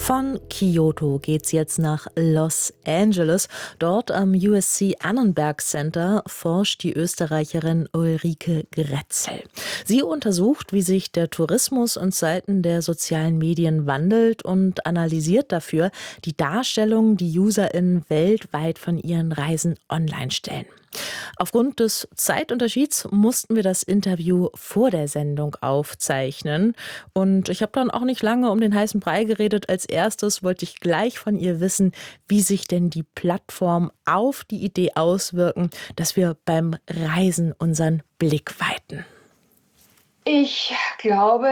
Von Kyoto geht's jetzt nach Los Angeles. Dort am USC Annenberg Center forscht die Österreicherin Ulrike Grätzel. Sie untersucht, wie sich der Tourismus in Zeiten der sozialen Medien wandelt und analysiert dafür die Darstellung, die UserInnen weltweit von ihren Reisen online stellen. Aufgrund des Zeitunterschieds mussten wir das Interview vor der Sendung aufzeichnen. Und ich habe dann auch nicht lange um den heißen Brei geredet. Als erstes wollte ich gleich von ihr wissen, wie sich denn die Plattform auf die Idee auswirken, dass wir beim Reisen unseren Blick weiten. Ich glaube,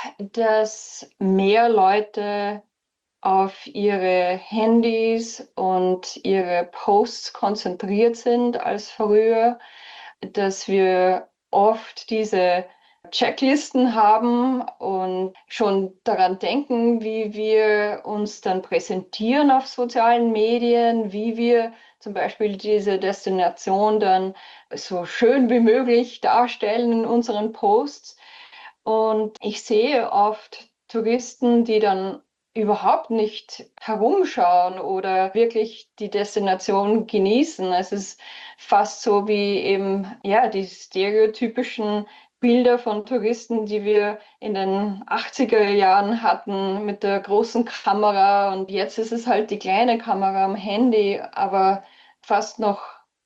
dass mehr Leute auf ihre Handys und ihre Posts konzentriert sind als früher, dass wir oft diese Checklisten haben und schon daran denken, wie wir uns dann präsentieren auf sozialen Medien, wie wir zum Beispiel diese Destination dann so schön wie möglich darstellen in unseren Posts. Und ich sehe oft Touristen, die dann überhaupt nicht herumschauen oder wirklich die Destination genießen. Es ist fast so wie eben, ja, die stereotypischen Bilder von Touristen, die wir in den 80er Jahren hatten mit der großen Kamera. Und jetzt ist es halt die kleine Kamera am Handy, aber fast noch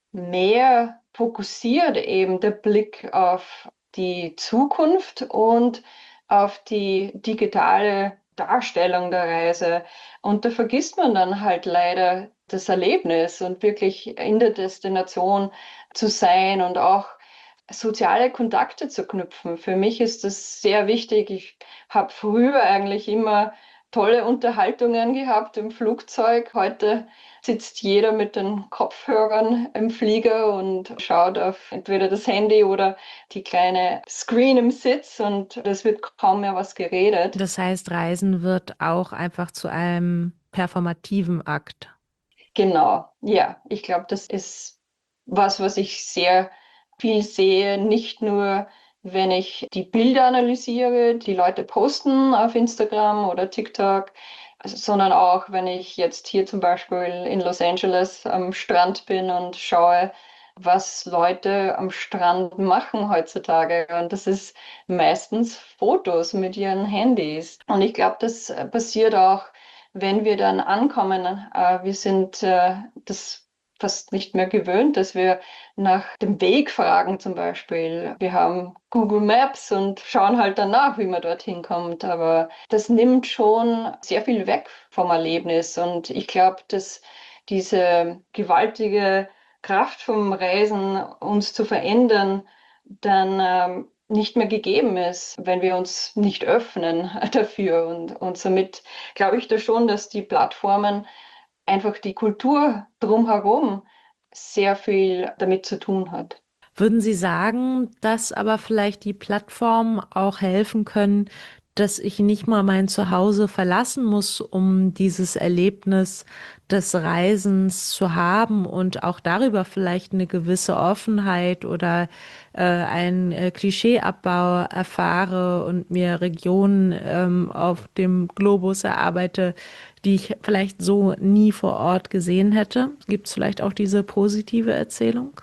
mehr fokussiert eben der Blick auf die Zukunft und auf die digitale Darstellung der Reise. Und da vergisst man dann halt leider das Erlebnis und wirklich in der Destination zu sein und auch soziale Kontakte zu knüpfen. Für mich ist das sehr wichtig. Ich habe früher eigentlich immer tolle Unterhaltungen gehabt im Flugzeug. Heute sitzt jeder mit den Kopfhörern im Flieger und schaut auf entweder das Handy oder die kleine Screen im Sitz und es wird kaum mehr was geredet. Das heißt, Reisen wird auch einfach zu einem performativen Akt. Genau, ja, ich glaube, das ist was ich sehr viel sehe, nicht nur, wenn ich die Bilder analysiere, die Leute posten auf Instagram oder TikTok, sondern auch, wenn ich jetzt hier zum Beispiel in Los Angeles am Strand bin und schaue, was Leute am Strand machen heutzutage. Und das ist meistens Fotos mit ihren Handys. Und ich glaube, das passiert auch, wenn wir dann ankommen. Wir sind das fast nicht mehr gewöhnt, dass wir nach dem Weg fragen zum Beispiel. Wir haben Google Maps und schauen halt danach, wie man dorthin kommt. Aber das nimmt schon sehr viel weg vom Erlebnis. Und ich glaube, dass diese gewaltige Kraft vom Reisen, uns zu verändern, dann nicht mehr gegeben ist, wenn wir uns nicht öffnen dafür. Und somit glaube ich da schon, dass die Plattformen einfach die Kultur drumherum sehr viel damit zu tun hat. Würden Sie sagen, dass aber vielleicht die Plattformen auch helfen können, dass ich nicht mal mein Zuhause verlassen muss, um dieses Erlebnis des Reisens zu haben und auch darüber vielleicht eine gewisse Offenheit oder einen Klischeeabbau erfahre und mir Regionen auf dem Globus erarbeite, die ich vielleicht so nie vor Ort gesehen hätte? Gibt es vielleicht auch diese positive Erzählung?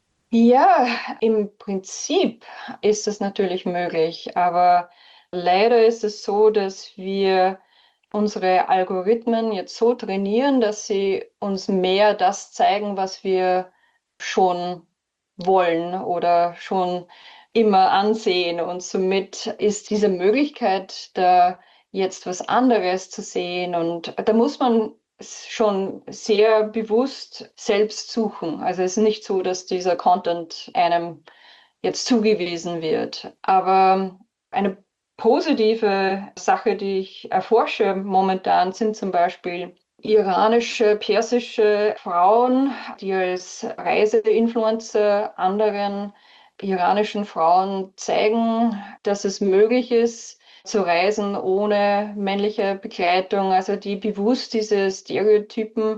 Ja, im Prinzip ist es natürlich möglich, aber leider ist es so, dass wir unsere Algorithmen jetzt so trainieren, dass sie uns mehr das zeigen, was wir schon wollen oder schon immer ansehen. Und somit ist diese Möglichkeit, da jetzt was anderes zu sehen. Und da muss man schon sehr bewusst selbst suchen. Also es ist nicht so, dass dieser Content einem jetzt zugewiesen wird. Aber eine positive Sache, die ich erforsche momentan, sind zum Beispiel iranische, persische Frauen, die als Reiseinfluencer anderen iranischen Frauen zeigen, dass es möglich ist, zu reisen ohne männliche Begleitung, also die bewusst diese Stereotypen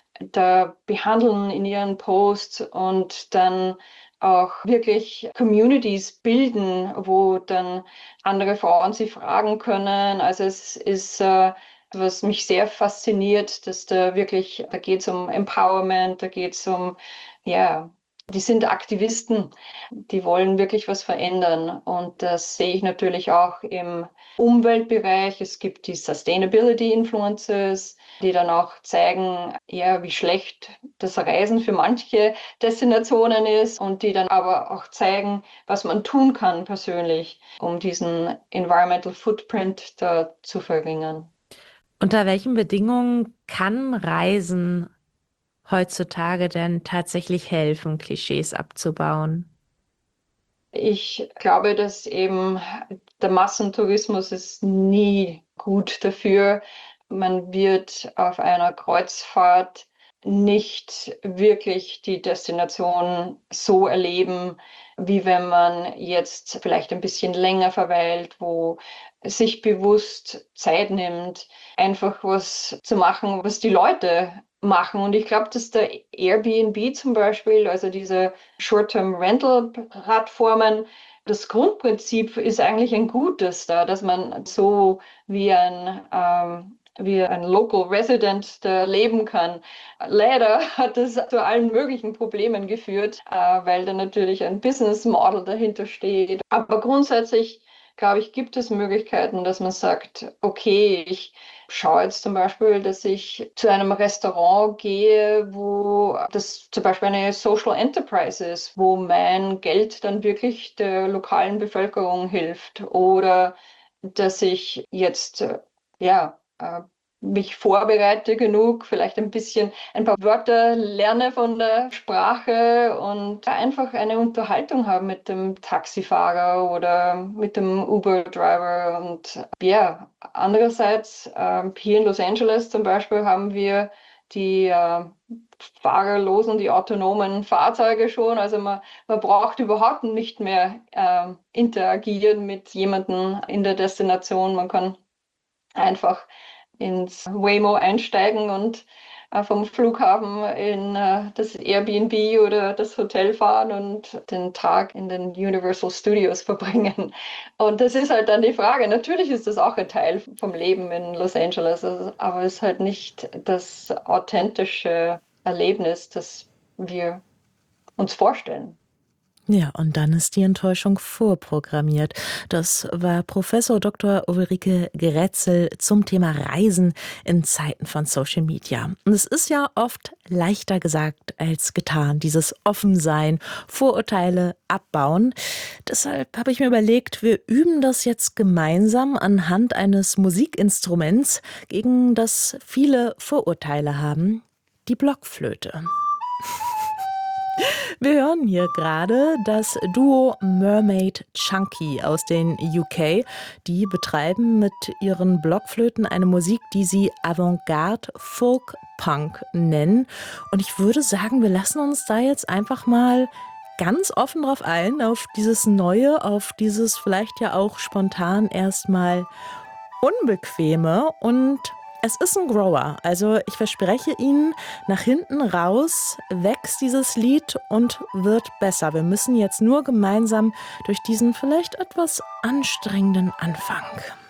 da behandeln in ihren Posts und dann auch wirklich Communities bilden, wo dann andere Frauen sie fragen können. Also es ist was mich sehr fasziniert, dass da geht es um Empowerment, da geht es um, ja, die sind Aktivisten, die wollen wirklich was verändern. Und das sehe ich natürlich auch im Umweltbereich. Es gibt die Sustainability Influencers, die dann auch zeigen, ja, wie schlecht das Reisen für manche Destinationen ist und die dann aber auch zeigen, was man tun kann persönlich, um diesen Environmental Footprint da zu verringern. Unter welchen Bedingungen kann Reisen heutzutage denn tatsächlich helfen, Klischees abzubauen? Ich glaube, dass eben der Massentourismus ist nie gut dafür. Man wird auf einer Kreuzfahrt nicht wirklich die Destination so erleben, wie wenn man jetzt vielleicht ein bisschen länger verweilt, wo sich bewusst Zeit nimmt, einfach was zu machen, was die Leute machen. Und ich glaube, dass der Airbnb zum Beispiel, also diese Short-Term-Rental-Plattformen, das Grundprinzip ist eigentlich ein gutes da, dass man so wie ein Local Resident da leben kann. Leider hat es zu allen möglichen Problemen geführt, weil da natürlich ein Business Model dahinter steht. Aber grundsätzlich, glaube ich, gibt es Möglichkeiten, dass man sagt, okay, ich schaue jetzt zum Beispiel, dass ich zu einem Restaurant gehe, wo das zum Beispiel eine Social Enterprise ist, wo mein Geld dann wirklich der lokalen Bevölkerung hilft. Oder dass ich jetzt, ja, mich vorbereite genug, vielleicht ein paar Wörter lerne von der Sprache und einfach eine Unterhaltung habe mit dem Taxifahrer oder mit dem Uber-Driver. Und ja, andererseits, hier in Los Angeles zum Beispiel haben wir die fahrerlosen, die autonomen Fahrzeuge schon. Also man braucht überhaupt nicht mehr interagieren mit jemandem in der Destination. Man kann einfach ins Waymo einsteigen und vom Flughafen in das Airbnb oder das Hotel fahren und den Tag in den Universal Studios verbringen. Und das ist halt dann die Frage. Natürlich ist das auch ein Teil vom Leben in Los Angeles, aber es ist halt nicht das authentische Erlebnis, das wir uns vorstellen. Ja, und dann ist die Enttäuschung vorprogrammiert. Das war Professor Dr. Ulrike Grätzel zum Thema Reisen in Zeiten von Social Media. Und es ist ja oft leichter gesagt als getan, dieses Offensein, Vorurteile abbauen. Deshalb habe ich mir überlegt, wir üben das jetzt gemeinsam anhand eines Musikinstruments, gegen das viele Vorurteile haben, die Blockflöte. Wir hören hier gerade das Duo Mermaid Chunky aus den UK. Die betreiben mit ihren Blockflöten eine Musik, die sie Avantgarde Folk Punk nennen. Und ich würde sagen, wir lassen uns da jetzt einfach mal ganz offen drauf ein, auf dieses Neue, auf dieses vielleicht ja auch spontan erstmal Unbequeme. Und es ist ein Grower, also ich verspreche Ihnen, nach hinten raus wächst dieses Lied und wird besser. Wir müssen jetzt nur gemeinsam durch diesen vielleicht etwas anstrengenden Anfang.